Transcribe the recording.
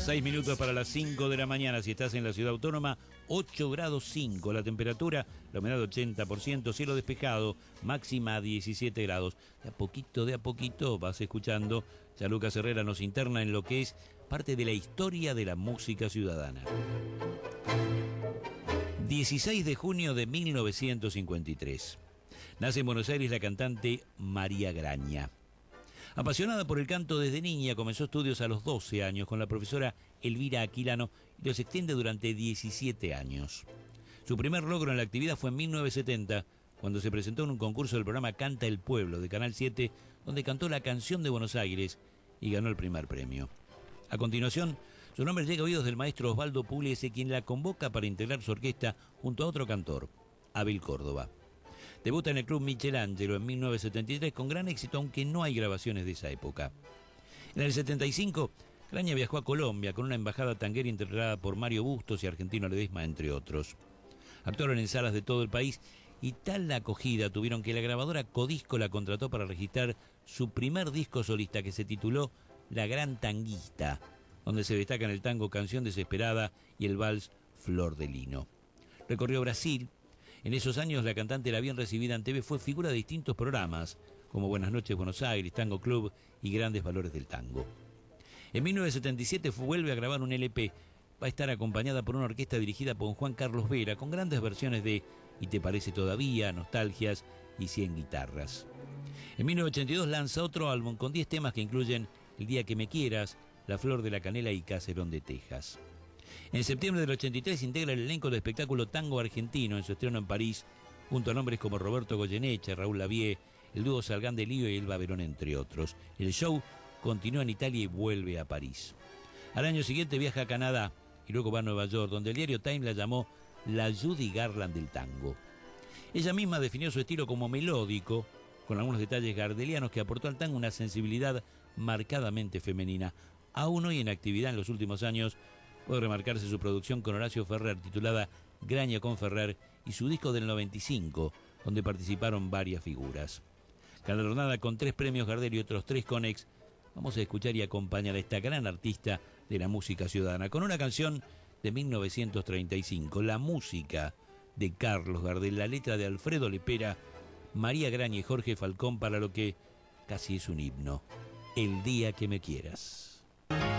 6 minutos para las 5 de la mañana, si estás en la ciudad autónoma, 8 grados 5 la temperatura, la humedad 80%, cielo despejado, máxima 17 grados. De a poquito vas escuchando, ya Lucas Herrera nos interna en lo que es parte de la historia de la música ciudadana. 16 de junio de 1953. Nace en Buenos Aires la cantante María Graña. Apasionada por el canto desde niña, comenzó estudios a los 12 años con la profesora Elvira Aquilano y los extiende durante 17 años. Su primer logro en la actividad fue en 1970, cuando se presentó en un concurso del programa Canta el Pueblo de Canal 7, donde cantó la canción de Buenos Aires y ganó el primer premio. A continuación, su nombre llega a oídos del maestro Osvaldo Pugliese, quien la convoca para integrar su orquesta junto a otro cantor, Abel Córdoba. Debuta en el Club Michelangelo en 1973 con gran éxito, aunque no hay grabaciones de esa época. En el 75, Graña viajó a Colombia con una embajada tanguera integrada por Mario Bustos y Argentino Ledesma, entre otros. Actuaron en salas de todo el país y tal la acogida tuvieron que la grabadora Codisco la contrató para registrar su primer disco solista, que se tituló La Gran Tanguista, donde se destacan el tango Canción Desesperada y el vals Flor de Lino. Recorrió Brasil. En esos años la cantante era bien recibida en TV, fue figura de distintos programas, como Buenas noches Buenos Aires, Tango Club y Grandes Valores del Tango. En 1977 vuelve a grabar un LP, va a estar acompañada por una orquesta dirigida por Juan Carlos Vera, con grandes versiones de Y te parece todavía, Nostalgias y 100 guitarras. En 1982 lanza otro álbum con 10 temas que incluyen El día que me quieras, La flor de la canela y Caserón de Texas. En septiembre del 83 integra el elenco del espectáculo Tango Argentino en su estreno en París, junto a nombres como Roberto Goyeneche, Raúl Lavie, el dúo Salgán de Lío y Elba Verón, entre otros. El show continúa en Italia y vuelve a París. Al año siguiente viaja a Canadá y luego va a Nueva York, donde el diario Time la llamó la Judy Garland del tango. Ella misma definió su estilo como melódico, con algunos detalles gardelianos que aportó al tango una sensibilidad marcadamente femenina. Aún hoy en actividad en los últimos años, puede remarcarse su producción con Horacio Ferrer, titulada Graña con Ferrer, y su disco del 95, donde participaron varias figuras. Galardonada con 3 premios Gardel y otros 3 Conex, vamos a escuchar y acompañar a esta gran artista de la música ciudadana con una canción de 1935, la música de Carlos Gardel, la letra de Alfredo Lepera, María Graña y Jorge Falcón, para lo que casi es un himno: El día que me quieras.